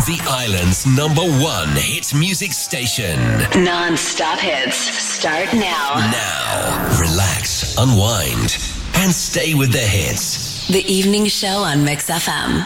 The island's #1 hit music station. Non-stop hits start now. Now, relax, unwind, and stay with the hits. The Evening Show on Mix FM.